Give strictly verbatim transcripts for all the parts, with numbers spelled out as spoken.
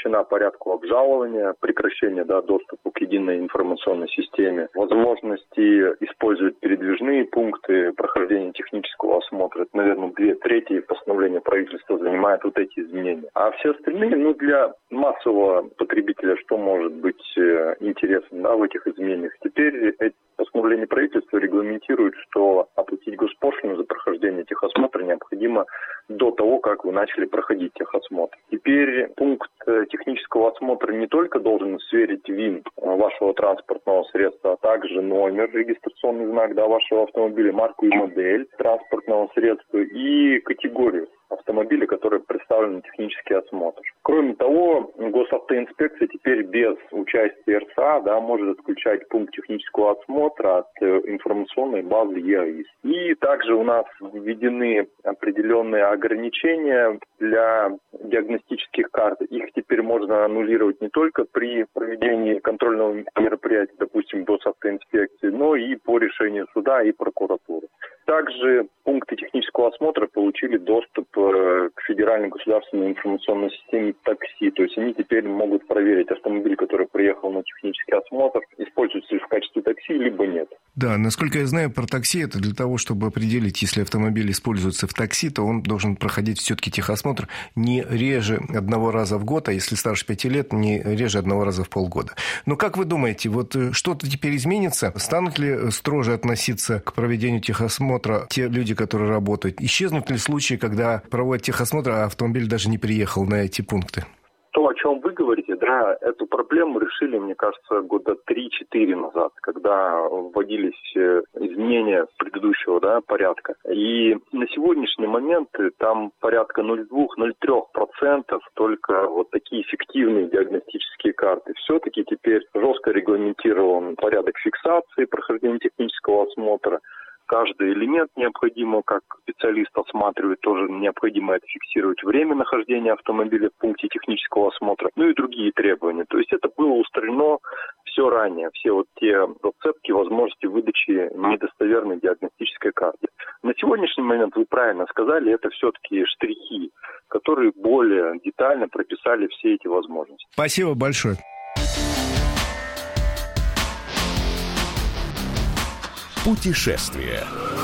упрощена порядку обжалования, прекращения да, доступа к единой информационной системе, возможности использовать передвижные пункты прохождения технического осмотра. Это, наверное, две трети постановления правительства занимает вот эти изменения. А все остальные, ну, для массового потребителя, что может быть интересно да, в этих изменениях? Теперь эти постановления правительства регламентируют, что оплатить госпошлину за прохождение техосмотра необходимо до того, как вы начали проходить техосмотр. Теперь пункт технического осмотра не только должен сверить ВИН вашего транспортного средства, а также номер, регистрационный знак да, вашего автомобиля, марку и модель транспортного средства и категорию автомобиля, который представлен на технический осмотр. Кроме того, госавтоинспекция теперь без участия РСА да, может отключать пункт технического осмотра от информационной базы ЕАИС. И также у нас введены определенные ограничения для диагностических карт. Их теперь можно аннулировать не только при проведении контрольного мероприятия, допустим, госавтоинспекции, но и по решению суда и прокуратуры. Также пункты технического осмотра получили доступ к федеральной государственной информационной системе такси. То есть они теперь могут проверить автомобиль, который приехал на технический осмотр, используется ли в качестве такси, либо нет. Да, насколько я знаю, про такси это для того, чтобы определить, если автомобиль используется в такси, то он должен проходить все-таки техосмотр не реже одного раза в год, а если старше пяти лет, не реже одного раза в полгода. Но как вы думаете, вот что-то теперь изменится? Станут ли строже относиться к проведению техосмотра те люди, которые работают? Исчезнут ли случаи, когда проводят техосмотр, а автомобиль даже не приехал на эти пункты? То, о чем вы говорите, да, эту проблему решили, мне кажется, года три-четыре назад, когда вводились изменения предыдущего да, порядка. И на сегодняшний момент там порядка ноль целых две десятых - ноль целых три десятых процента только вот такие фиктивные диагностические карты. Все-таки теперь жестко регламентирован порядок фиксации прохождения технического осмотра. Каждый элемент необходимо, как специалист осматривает, тоже необходимо это фиксировать. Время нахождения автомобиля в пункте технического осмотра, ну и другие требования. То есть это было устранено все ранее, все вот те зацепки, возможности выдачи недостоверной диагностической карты. На сегодняшний момент, вы правильно сказали, это все-таки штрихи, которые более детально прописали все эти возможности. Спасибо большое. Путешествие.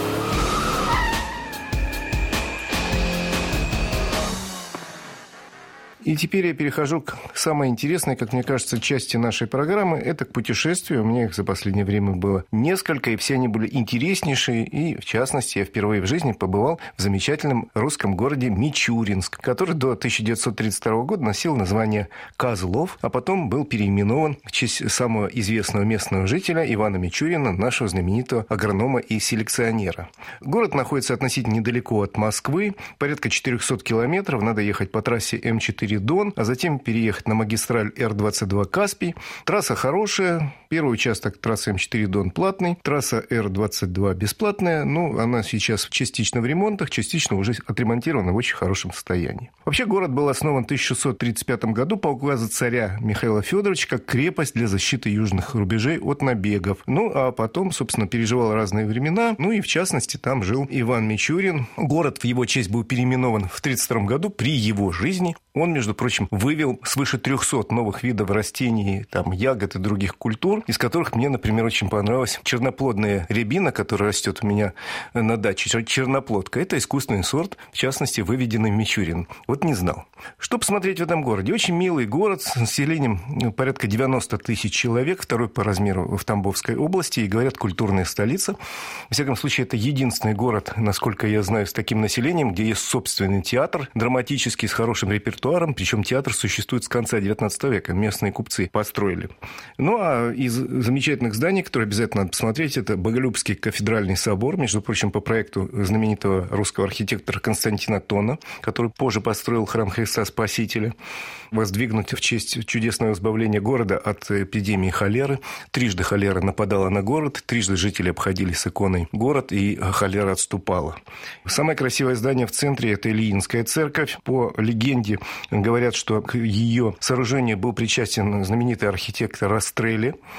И теперь я перехожу к самой интересной, как мне кажется, части нашей программы. Это к путешествию. У меня их за последнее время было несколько, и все они были интереснейшие. И, в частности, я впервые в жизни побывал в замечательном русском городе Мичуринск, который до тысяча девятьсот тридцать второго года носил название Козлов, а потом был переименован в честь самого известного местного жителя Ивана Мичурина, нашего знаменитого агронома и селекционера. Город находится относительно недалеко от Москвы, порядка четырехсот километров. Надо ехать по трассе эм четыре Дон, а затем переехать на магистраль эр двадцать два Каспий. Трасса хорошая. Первый участок трассы эм четыре Дон платный, трасса эр двадцать два бесплатная. Ну, она сейчас частично в ремонтах, частично уже отремонтирована в очень хорошем состоянии. Вообще, город был основан в тысяча шестьсот тридцать пятом году по указу царя Михаила Федоровича как крепость для защиты южных рубежей от набегов. Ну, а потом, собственно, переживал разные времена. Ну, и в частности, там жил Иван Мичурин. Город в его честь был переименован в тридцать втором году при его жизни. Он, между прочим, вывел свыше трехсот новых видов растений, там, ягод и других культур, из которых мне, например, очень понравилась черноплодная рябина, которая растет у меня на даче. Черноплодка – это искусственный сорт, в частности, выведенный Мичурин. Вот не знал. Что посмотреть в этом городе? Очень милый город с населением порядка девяносто тысяч человек, второй по размеру в Тамбовской области, и, говорят, культурная столица. Во всяком случае, это единственный город, насколько я знаю, с таким населением, где есть собственный театр драматический с хорошим репертуаром. Причем театр существует с конца девятнадцатого века. Местные купцы построили. Ну, а из замечательных зданий, которые обязательно надо посмотреть, это Боголюбский кафедральный собор, между прочим, по проекту знаменитого русского архитектора Константина Тона, который позже построил храм Христа Спасителя, воздвигнут в честь чудесного избавления города от эпидемии холеры. Трижды холера нападала на город, трижды жители обходили с иконой город, и холера отступала. Самое красивое здание в центре – это Ильинская церковь. По легенде говорят, что к ее сооружению был причастен знаменитый архитектор Растрелли.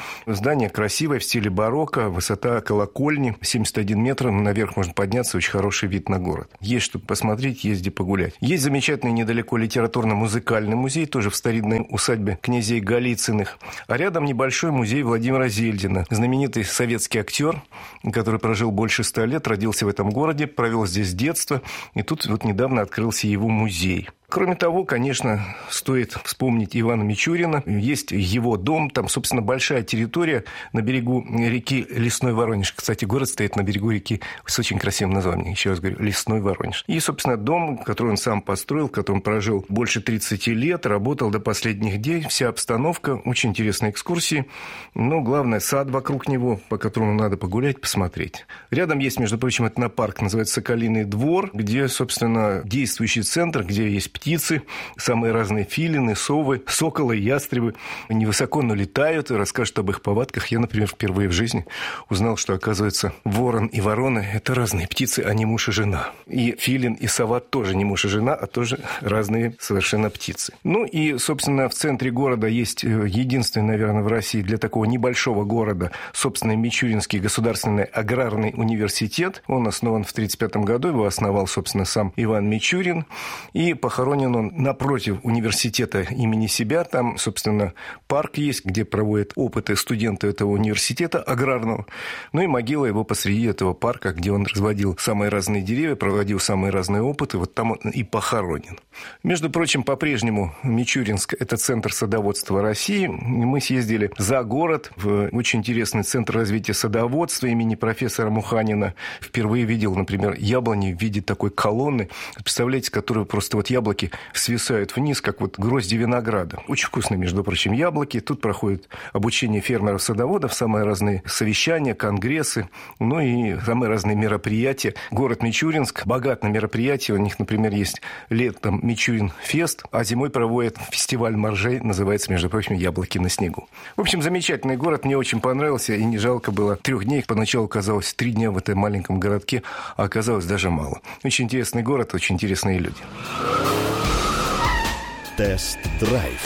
Здание красивое, в стиле барокко, высота колокольни семьдесят один метр, наверх можно подняться, очень хороший вид на город. Есть что посмотреть, езди погулять. Есть замечательный недалеко литературно-музыкальный музей, тоже в старинной усадьбе князей Голицыных. А рядом небольшой музей Владимира Зельдина, знаменитый советский актер, который прожил больше ста лет, родился в этом городе, провел здесь детство, и тут вот недавно открылся его музей. Кроме того, конечно, стоит вспомнить Ивана Мичурина. Есть его дом, там, собственно, большая территория на берегу реки Лесной Воронеж. Кстати, город стоит на берегу реки с очень красивым названием, еще раз говорю, Лесной Воронеж. И, собственно, дом, который он сам построил, в котором прожил больше тридцати лет, работал до последних дней. Вся обстановка, очень интересные экскурсии. Но главное, сад вокруг него, по которому надо погулять, посмотреть. Рядом есть, между прочим, этнопарк, называется «Соколиный двор», где, собственно, действующий центр, где есть птицы, самые разные филины, совы, соколы, ястребы. Они высоко, но летают и расскажут об их повадках. Я, например, впервые в жизни узнал, что, оказывается, ворон и ворона – это разные птицы, а не муж и жена. И филин, и сова тоже не муж и жена, а тоже разные совершенно птицы. Ну и, собственно, в центре города есть единственный, наверное, в России для такого небольшого города собственный Мичуринский государственный аграрный университет. Он основан в тридцать пятом году, его основал, собственно, сам Иван Мичурин. И похоронен он напротив университета имени себя. Там, собственно, парк есть, где проводят опыты студенты этого университета аграрного. Ну и могила его посреди этого парка, где он разводил самые разные деревья, проводил самые разные опыты. Вот там он и похоронен. Между прочим, по-прежнему Мичуринск – это центр садоводства России. Мы съездили за город в очень интересный центр развития садоводства имени профессора Муханина. Впервые видел, например, яблони в виде такой колонны. Представляете, которые просто вот яблоки свисают вниз, как вот грозди винограда. Очень вкусные, между прочим, яблоки. Тут проходит обучение фермеров-садоводов, самые разные совещания, конгрессы, ну и самые разные мероприятия. Город Мичуринск богат на мероприятия. У них, например, есть летом Мичурин-фест, а зимой проводят фестиваль моржей, называется, между прочим, «Яблоки на снегу». В общем, замечательный город, мне очень понравился, и не жалко было трех дней. Поначалу казалось три дня в этом маленьком городке, а оказалось даже мало. Очень интересный город, очень интересные люди. Тест-драйв.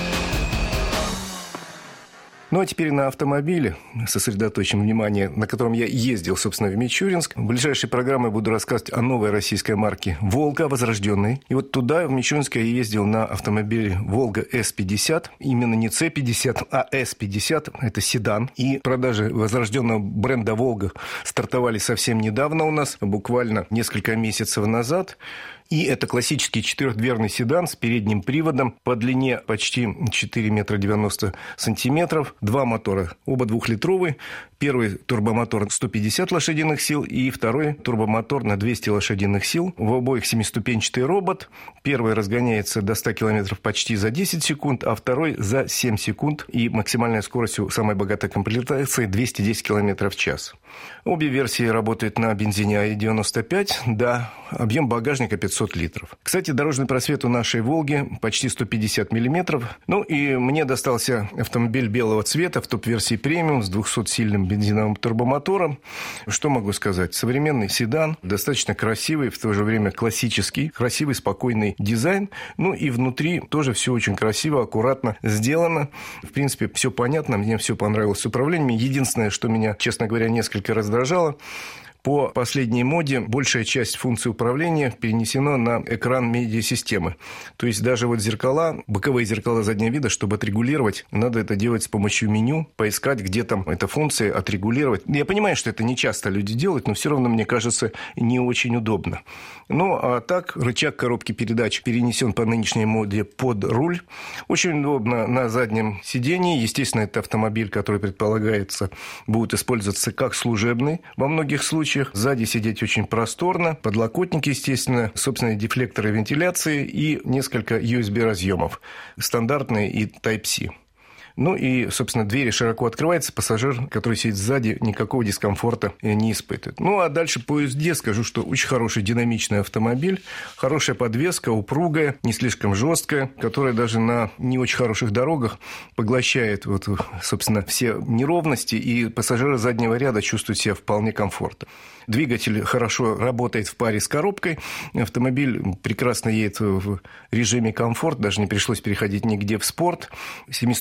Ну, а теперь на автомобиле сосредоточим внимание, на котором я ездил, собственно, в Мичуринск. В ближайшей программе буду рассказывать о новой российской марке «Волга», возрожденной. И вот туда, в Мичуринск, я ездил на автомобиле «Волга эс пятьдесят». Именно не цэ пятьдесят, а эс пятьдесят. Это седан. И продажи возрожденного бренда «Волга» стартовали совсем недавно у нас, буквально несколько месяцев назад. И это классический четырехдверный седан с передним приводом по длине почти четыре метра девяносто сантиметров. Два мотора, оба двухлитровые. Первый турбомотор сто пятьдесят лошадиных сил и второй турбомотор на двести лошадиных сил. В обоих семиступенчатый робот. Первый разгоняется до ста километров почти за десять секунд, а второй за семь секунд. И максимальная скорость у самой богатой комплектации двести десять километров в час. Обе версии работают на бензине АИ девяносто пять. Да, объем багажника пятьсот литров. Кстати, дорожный просвет у нашей «Волги» почти сто пятьдесят миллиметров. Ну и мне достался автомобиль белого цвета в топ-версии премиум с двухсотсильным бензиновым турбомотором. Что могу сказать? Современный седан, достаточно красивый, в то же время классический, красивый, спокойный дизайн. Ну и внутри тоже все очень красиво, аккуратно сделано. В принципе, все понятно, мне все понравилось с управлением. Единственное, что меня, честно говоря, несколько раздражало, по последней моде большая часть функций управления перенесена на экран медиасистемы. То есть даже вот зеркала, боковые зеркала заднего вида, чтобы отрегулировать, надо это делать с помощью меню, поискать, где там эта функция, отрегулировать. Я понимаю, что это не часто люди делают, но все равно, мне кажется, не очень удобно. Ну, а так, рычаг коробки передач перенесен по нынешней моде под руль. Очень удобно на заднем сидении. Естественно, это автомобиль, который предполагается, будет использоваться как служебный во многих случаях. Сзади сидеть очень просторно, подлокотники, естественно, собственные дефлекторы вентиляции и несколько ю эс би-разъемов, стандартные и Type-C. Ну и, собственно, двери широко открываются, пассажир, который сидит сзади, никакого дискомфорта не испытывает. Ну, а дальше по ю эс ди скажу, что очень хороший динамичный автомобиль, хорошая подвеска, упругая, не слишком жесткая, которая даже на не очень хороших дорогах поглощает, вот, собственно, все неровности, и пассажиры заднего ряда чувствуют себя вполне комфортно. Двигатель хорошо работает в паре с коробкой. Автомобиль прекрасно едет в режиме комфорт, даже не пришлось переходить нигде в спорт. Семиступенчатый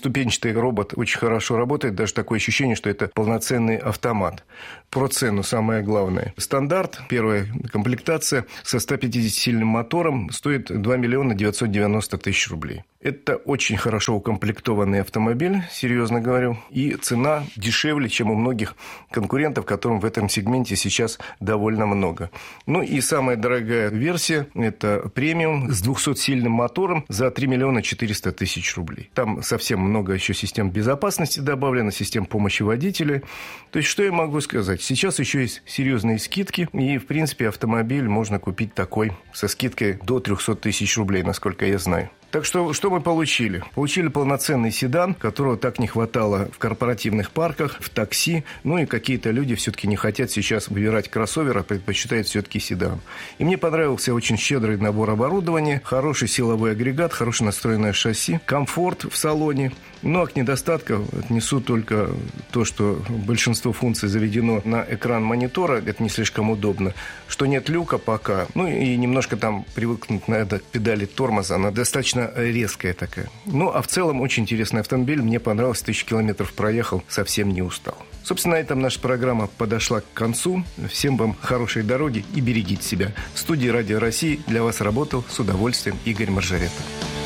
и робот очень хорошо работает. Даже такое ощущение, что это полноценный автомат. Про цену самое главное. Стандарт, первая комплектация со сто пятидесятисильным мотором стоит два миллиона девятьсот девяносто тысяч рублей. Это очень хорошо укомплектованный автомобиль, серьезно говорю. И цена дешевле, чем у многих конкурентов, которым в этом сегменте сейчас довольно много. Ну и самая дорогая версия – это премиум с двухсотсильным мотором за три миллиона четыреста тысяч рублей. Там совсем много еще систем безопасности добавлено, систем помощи водителю. То есть, что я могу сказать? Сейчас еще есть серьезные скидки. И, в принципе, автомобиль можно купить такой со скидкой до триста тысяч рублей, насколько я знаю. Так что, что мы получили? Получили полноценный седан, которого так не хватало в корпоративных парках, в такси. Ну и какие-то люди все-таки не хотят сейчас выбирать кроссовер, а предпочитают все-таки седан. И мне понравился очень щедрый набор оборудования, хороший силовой агрегат, хорошее настроенное шасси, комфорт в салоне. Ну а к недостаткам отнесу только то, что большинство функций заведено на экран монитора. Это не слишком удобно. Что нет люка пока. Ну и немножко там привыкнуть надо к педали тормоза. Она достаточно резкая такая. Ну, а в целом очень интересный автомобиль. Мне понравился, тысячу километров проехал, совсем не устал. Собственно, на этом наша программа подошла к концу. Всем вам хорошей дороги и берегите себя. В студии Радио России для вас работал с удовольствием Игорь Маржарета.